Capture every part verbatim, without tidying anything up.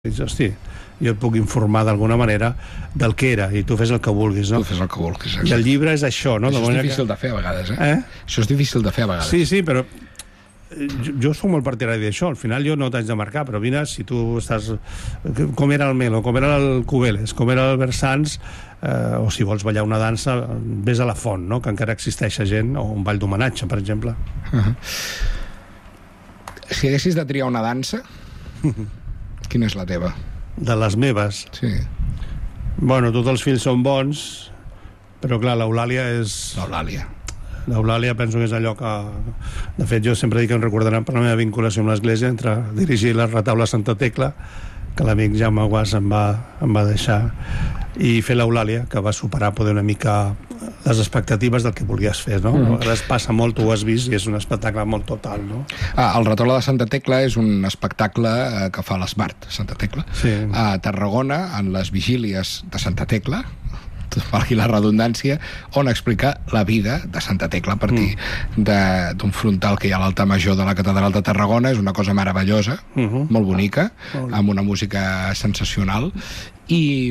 hosti, jo et puc informar d'alguna manera del que era, i tu fes el que vulguis, no? Tu fes el que vulguis, exacte. I el llibre és això, no? Això de és difícil que... de fer a vegades, eh? eh? Això és difícil de fer a vegades. Sí, sí, però jo, jo soc molt partidari d'això. Al final jo no t'haig de marcar, però vine, si tu estàs... Com era el Melo, com era el Cubeles, com era el Bersans, eh, o si vols ballar una dansa, vés a la font, no? Que encara existeix gent, o un ball d'homenatge, per exemple. Uh-huh. Si haguessis de triar una dansa, quina és la teva? De les meves? Sí. Bueno, tots els fills són bons, però clar, l'Eulàlia és... L'Eulàlia. L'Eulàlia penso que és allò que... De fet, jo sempre dic que em recordaran per la meva vinculació amb l'Església entre dirigir la retaula Santa Tecla, que l'amic Jaume Guas em va, em va deixar, i fer l'Eulàlia, que va superar poder una mica les expectatives del que volies fer, no? Mm. A vegades passa molt, tu ho has vist, i és un espectacle molt total, no? Ah, el Retaule de Santa Tecla és un espectacle eh, que fa l'Smart, Santa Tecla. Sí. A Tarragona, en les vigílies de Santa Tecla, valgui la redundància, on explica la vida de Santa Tecla a partir mm. d'un frontal que hi ha a l'altar major de la Catedral de Tarragona. És una cosa meravellosa, mm -hmm. molt bonica, ah. amb una música sensacional, i,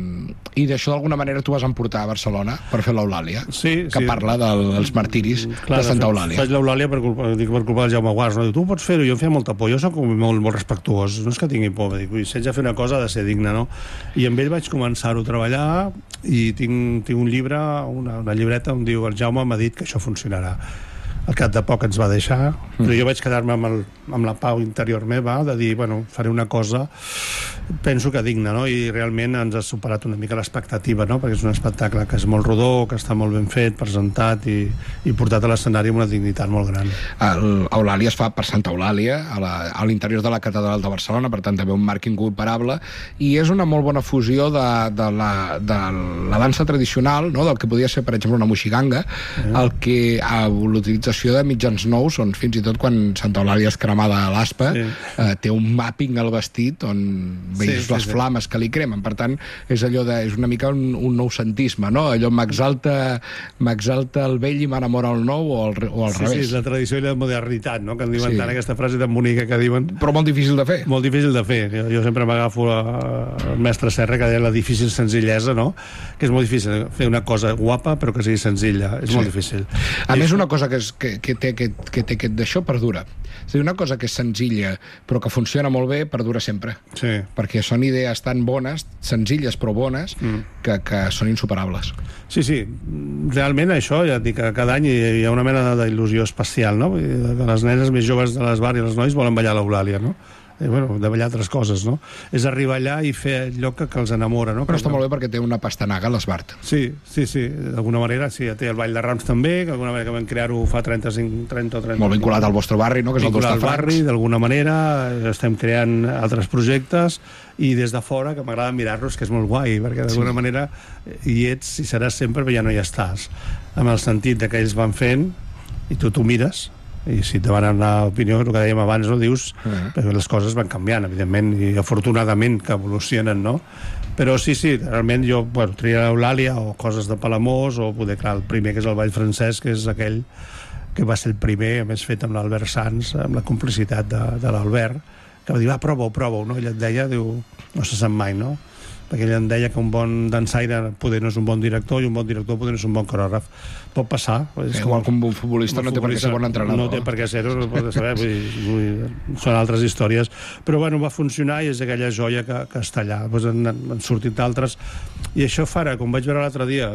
i d'això d'alguna manera tu vas emportar a Barcelona per fer l'Eulàlia, sí, que sí. parla del, dels martiris Clar, de Santa Eulàlia. Faig l'Eulàlia per culpa, dic, per culpa del Jaume Guas, no? Diu, tu pots fer-ho, jo em feia molta por, jo soc molt, molt respectuós, no és que tingui por, dic, si haig de fer una cosa ha de ser digna, no? I amb ell vaig començar-ho a treballar, i tinc, tinc un llibre, una, una llibreta on diu, el Jaume m'ha dit que això funcionarà. Al cap de poc ens va deixar, mm. però jo vaig quedar-me amb, el, amb la pau interior meva de dir, bueno, faré una cosa penso que digna, no? I realment ens ha superat una mica l'expectativa, no? Perquè és un espectacle que és molt rodó, que està molt ben fet, presentat i, i portat a l'escenari amb una dignitat molt gran. L'Eulàlia es fa per Santa Eulàlia, a l'interior de la Catedral de Barcelona, per tant també un marc incomparable, i és una molt bona fusió de, de, la, de la dansa tradicional, no? Del que podia ser, per exemple, una moixiganga, eh. el que a l'utilització de mitjans nous, on fins i tot quan Santa Eulàlia és cremada a l'aspa, sí. eh, té un mapping al vestit on veus sí, les sí, flames sí. que li cremen. Per tant, és allò de, és una mica un, un noucentisme, no? Allò m'exalta m'exalta el vell i m'enamora el nou, o al, o al sí, revés. Sí, és la tradició i la modernitat, no? Que en diuen sí. tant aquesta frase tan bonica que diuen... Però molt difícil de fer. Molt difícil de fer. Jo, jo sempre m'agafo el mestre Serra, que deia la difícil senzillesa, no? Que és molt difícil fer una cosa guapa però que sigui senzilla. És sí. molt difícil. A I més, una cosa que, és, que, que té aquest, que té aquest d'això perdura. És a dir, una cosa que és senzilla però que funciona molt bé, perdura sempre. Sí. Perquè són idees tan bones, senzilles però bones, mm. que, que són insuperables. Sí, sí. Realment això, ja et dic, que cada any hi ha una mena d'il·lusió especial, no? Les nenes més joves de les bars i els nois volen ballar l'Eulàlia, no? I, bueno, de ballar altres coses, no? És arribar allà i fer allò que, que els enamora, no? Però està molt bé perquè té una pastanaga a l'Esbart. Sí, sí, sí, d'alguna manera, sí, té el Ball de Rams també, que d'alguna manera que vam crear-ho fa trenta-cinc, trenta o trenta... Molt vinculat al vostre barri, no? Que és el Vinculat Dos de al barri, d'alguna manera, estem creant altres projectes, i des de fora, que m'agrada mirar-los, que és molt guai, perquè d'alguna sí. manera hi ets i seràs sempre, però ja no hi estàs. Amb el sentit de que ells van fent, i tu t'ho mires, i si te van anar l'opinió, el que dèiem abans, no dius, uh-huh. perquè les coses van canviant, evidentment, i afortunadament que evolucionen, no? Però sí, sí, realment jo, bueno, tria l'Eulàlia o coses de Palamós, o poder, clar, el primer, que és el Ball francès, que és aquell que va ser el primer, a més fet amb l'Albert Sanz, amb la complicitat de, de l'Albert, que va dir, va, prova-ho, prova-ho, no? Ell et deia, diu, no se sap mai, no? Perquè ell em deia que un bon dansaire poder no és un bon director, i un bon director poder no és un bon corògraf. Pot passar. És igual com un futbolista no té per què ser bon entrenador. No té per què ser-ho, no pot saber, vull, vull, són altres històries. Però bueno, va funcionar i és aquella joia que, que està allà. Pues han, han sortit d'altres. I això farà, com vaig veure l'altre dia,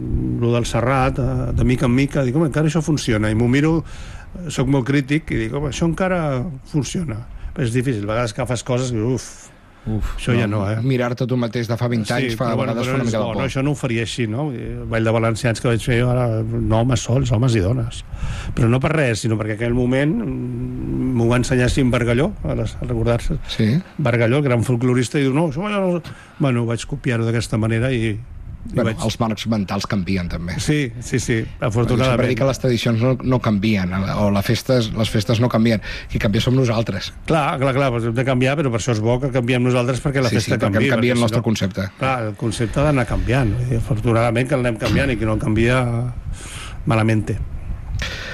el del Serrat, de mica en mica, dic, home, encara això funciona. I m'ho miro, soc molt crític, i dic, home, això encara funciona. Però és difícil, a vegades que fas coses i uf, Uf, això no, ja no, eh? Mirar-te tu mateix de fa vint sí, anys fa a vegades bueno, fa una mica de por. No, això no ho faria així, no? El Ball de Valencians que vaig fer jo, ara, no homes sols, homes i dones. Però no per res, sinó perquè en aquell moment m'ho va ensenyar Cim Bargalló, a, les, a recordar-se. Sí. Bargalló, el gran folclorista, i diu, no, això no... Bueno, vaig copiar-ho d'aquesta manera i... Bueno, vaig... els marcs mentals canvien també. Sí, sí, sí, afortunadament. Sempre dic que les tradicions no, no canvien, o les festes, les festes no canvien, qui canvia som nosaltres. Clar, clar, clar, hem de canviar, però per això és bo que canviem nosaltres, perquè la sí, festa sí, canvia. Sí, perquè canvia el nostre no, concepte. Clar, el concepte ha d'anar canviant, i afortunadament que l'anem canviant, i que no el canvia malament.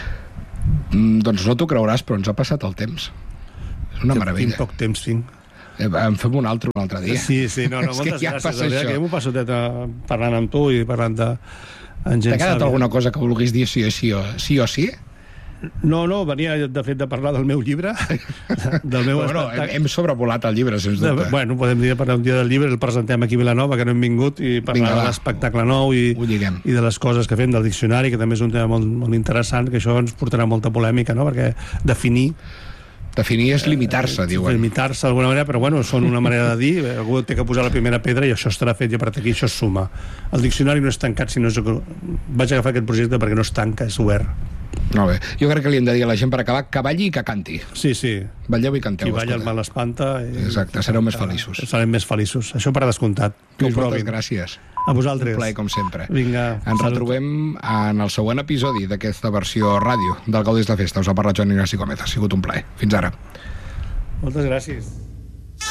Mm, doncs no t'ho creuràs, però ens ha passat el temps. És una meravella. Quin poc temps tinc. En fem un altre un altre dia. Sí, sí, no, no, moltes ja gràcies. Ja que jo m'ho passo teta parlant amb tu i parlant de... T'ha quedat alguna cosa que vulguis dir sí o sí o sí? O sí? No, no, venia de fet de parlar del meu llibre, del meu bueno, hem, hem sobrevolat el llibre, sens dubte. De, bueno, podem dir parlar un dia del llibre, el presentem aquí a Vilanova, que no hem vingut, i parlar Vinga, de l'espectacle nou i, i de les coses que fem del diccionari, que també és un tema molt, molt interessant, que això ens portarà molta polèmica, no? Perquè definir... Definir és limitar-se, eh, diuen. Limitar-se d'alguna manera, però bueno, són una manera de dir, algú té que posar la primera pedra i això estarà fet, i a partir d'aquí això es suma. El diccionari no és tancat, sinó és... Vaig agafar aquest projecte perquè no es tanca, és obert. Molt bé. Jo crec que li hem de dir a la gent per acabar que balli i que canti. Sí, sí. Balleu i canteu. Qui balla el mal espanta. I... Exacte, sereu més feliços. Serem més feliços. Això per descomptat. Lluís, moltes gràcies. A vosaltres. Un plaer, com sempre. Vinga. Ens salut. Retrobem en el següent episodi d'aquesta versió ràdio del Gaudis de Festa. Us ha parlat Joan Ignasi Gómez. Ha sigut un plaer. Fins ara. Moltes gràcies.